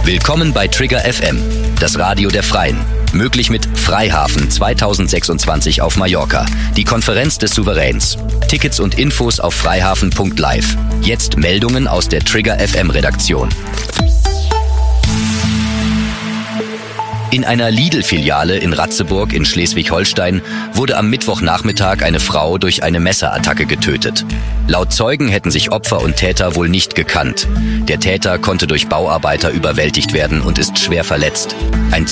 Willkommen bei Trigger FM, das Radio der Freien. Möglich mit Freihafen 2026 auf Mallorca, die Konferenz des Souveräns. Tickets und Infos auf freihafen.live. Jetzt Meldungen aus der Trigger FM Redaktion. In einer Lidl-Filiale in Ratzeburg in Schleswig-Holstein wurde am Mittwochnachmittag eine Frau durch eine Messerattacke getötet. Laut Zeugen hätten sich Opfer und Täter wohl nicht gekannt. Der Täter konnte durch Bauarbeiter überwältigt werden und ist schwer verletzt. Ein